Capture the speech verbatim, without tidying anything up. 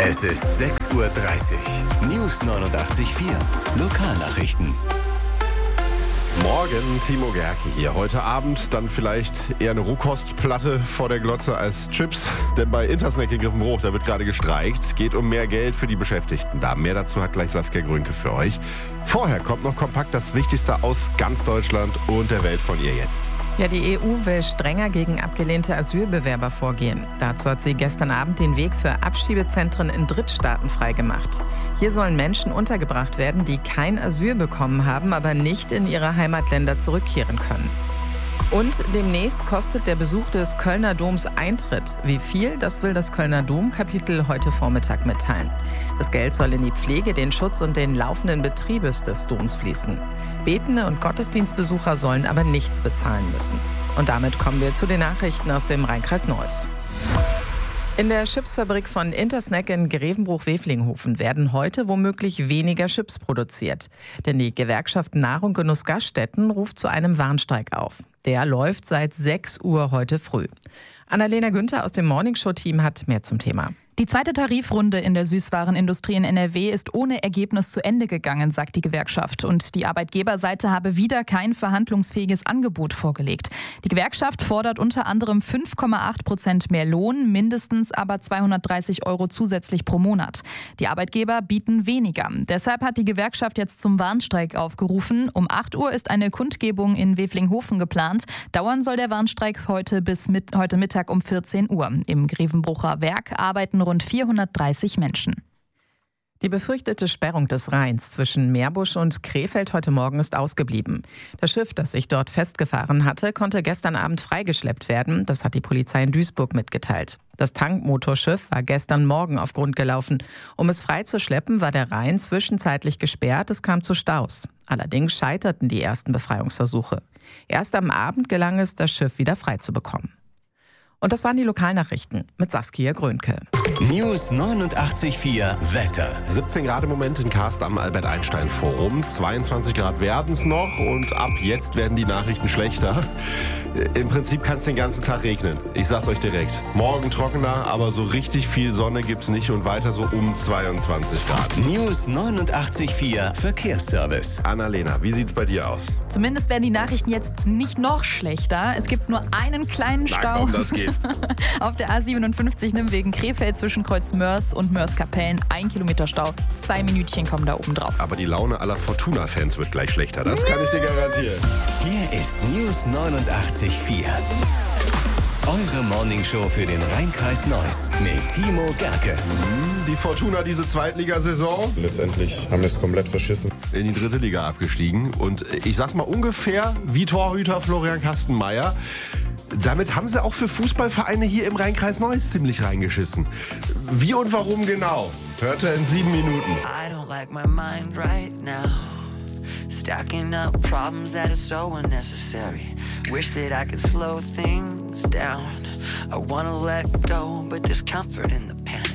Es ist sechs Uhr dreißig. News neunundachtzig Komma vier. Lokalnachrichten. Morgen, Timo Gerke hier. Heute Abend dann vielleicht eher eine Rohkostplatte vor der Glotze als Chips. Denn bei Intersnack in Griffenbruch, da wird gerade gestreikt. Geht um mehr Geld für die Beschäftigten da. Mehr dazu hat gleich Saskia Grünke für euch. Vorher kommt noch kompakt das Wichtigste aus ganz Deutschland und der Welt von ihr jetzt. Ja, die E U will strenger gegen abgelehnte Asylbewerber vorgehen. Dazu hat sie gestern Abend den Weg für Abschiebezentren in Drittstaaten freigemacht. Hier sollen Menschen untergebracht werden, die kein Asyl bekommen haben, aber nicht in ihre Heimatländer zurückkehren können. Und demnächst kostet der Besuch des Kölner Doms Eintritt. Wie viel, das will das Kölner Domkapitel heute Vormittag mitteilen. Das Geld soll in die Pflege, den Schutz und den laufenden Betrieb des Doms fließen. Betende und Gottesdienstbesucher sollen aber nichts bezahlen müssen. Und damit kommen wir zu den Nachrichten aus dem Rheinkreis Neuss. In der Chipsfabrik von Intersnack in Grevenbruch-Weflinghofen werden heute womöglich weniger Chips produziert. Denn die Gewerkschaft Nahrung Genuss Gaststätten ruft zu einem Warnstreik auf. Der läuft seit sechs Uhr heute früh. Annalena Günther aus dem Morningshow-Team hat mehr zum Thema. Die zweite Tarifrunde in der Süßwarenindustrie in N R W ist ohne Ergebnis zu Ende gegangen, sagt die Gewerkschaft. Und die Arbeitgeberseite habe wieder kein verhandlungsfähiges Angebot vorgelegt. Die Gewerkschaft fordert unter anderem fünf Komma acht Prozent mehr Lohn, mindestens aber zweihundertdreißig Euro zusätzlich pro Monat. Die Arbeitgeber bieten weniger. Deshalb hat die Gewerkschaft jetzt zum Warnstreik aufgerufen. Um acht Uhr ist eine Kundgebung in Weflinghofen geplant. Dauern soll der Warnstreik heute bis mit, heute Mittag um vierzehn Uhr. Im Grevenbrucher Werk arbeiten rund vierhundertdreißig Menschen. Die befürchtete Sperrung des Rheins zwischen Meerbusch und Krefeld heute Morgen ist ausgeblieben. Das Schiff, das sich dort festgefahren hatte, konnte gestern Abend freigeschleppt werden. Das hat die Polizei in Duisburg mitgeteilt. Das Tankmotorschiff war gestern Morgen auf Grund gelaufen. Um es freizuschleppen, war der Rhein zwischenzeitlich gesperrt. Es kam zu Staus. Allerdings scheiterten die ersten Befreiungsversuche. Erst am Abend gelang es, das Schiff wieder freizubekommen. Und das waren die Lokalnachrichten mit Saskia Grünke. News neunundachtzig Komma vier Wetter. siebzehn Grad im Moment in Karst am Albert-Einstein-Forum. zweiundzwanzig Grad werden es noch und ab jetzt werden die Nachrichten schlechter. Im Prinzip kann es den ganzen Tag regnen. Ich sag's euch direkt. Morgen trockener, aber so richtig viel Sonne gibt's nicht und weiter so um zweiundzwanzig Grad. News neunundachtzig Komma vier Verkehrsservice. Annalena, wie sieht's bei dir aus? Zumindest werden die Nachrichten jetzt nicht noch schlechter. Es gibt nur einen kleinen Stau. Na komm, das geht. Auf der A siebenundfünfzig nimmt wegen Krefeld zwischen Kreuz Mörs und Mörs-Kapellen ein Kilometer Stau. Zwei Minütchen kommen da oben drauf. Aber die Laune aller Fortuna-Fans wird gleich schlechter. Das kann ich dir garantieren. Hier ist News neunundachtzig Komma vier. Eure Morningshow für den Rheinkreis Neuss mit Timo Gerke. Die Fortuna diese Zweitligasaison Letztendlich haben wir es komplett verschissen. in die dritte Liga abgestiegen. Und ich sag's mal ungefähr wie Torhüter Florian Kastenmeier. Damit haben sie auch für Fußballvereine hier im Rheinkreis Neuss ziemlich reingeschissen. Wie und warum genau? Hört er in sieben Minuten. I don't like my mind right now. Stacking up problems that are so unnecessary. Wish that I could slow things down. I wanna let go, but there's comfort in the pain.